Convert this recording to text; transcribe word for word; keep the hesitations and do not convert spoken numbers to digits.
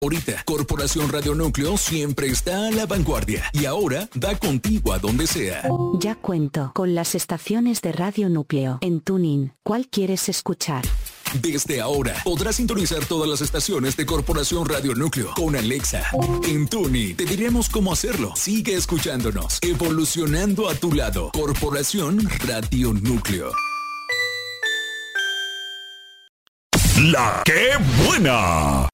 Ahorita, Corporación Radio Núcleo siempre está a la vanguardia y ahora da contigo a donde sea. Ya cuento con las estaciones de Radio Núcleo en TuneIn. ¿Cuál quieres escuchar? Desde ahora podrás sintonizar todas las estaciones de Corporación Radio Núcleo con Alexa. En TuneIn te diremos cómo hacerlo. Sigue escuchándonos, evolucionando a tu lado. Corporación Radio Núcleo. La que buena.